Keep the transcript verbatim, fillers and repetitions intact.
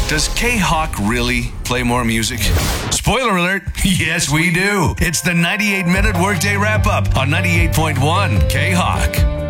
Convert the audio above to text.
Does K-Hawk really play more music? Spoiler alert, yes we do. It's the ninety-eight minute Workday Wrap-Up on ninety-eight point one K-Hawk.